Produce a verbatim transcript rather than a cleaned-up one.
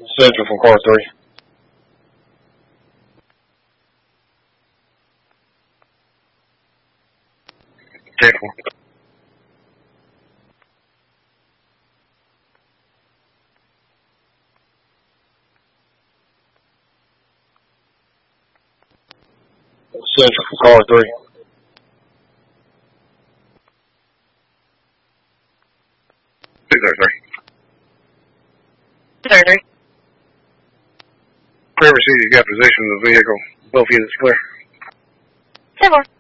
Central from car three. Careful. Central from car three. six oh three. six oh three. Clear, see you got position of the vehicle. Both units clear. ten four.